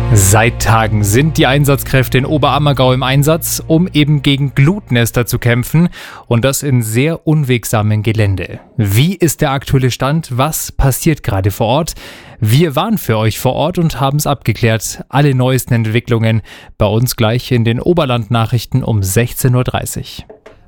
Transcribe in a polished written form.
Seit Tagen sind die Einsatzkräfte in Oberammergau im Einsatz, um eben gegen Glutnester zu kämpfen, und das in sehr unwegsamem Gelände. Wie ist der aktuelle Stand? Was passiert gerade vor Ort? Wir waren für euch vor Ort und haben es abgeklärt. Alle neuesten Entwicklungen bei uns gleich in den Oberland-Nachrichten um 16:30 Uhr.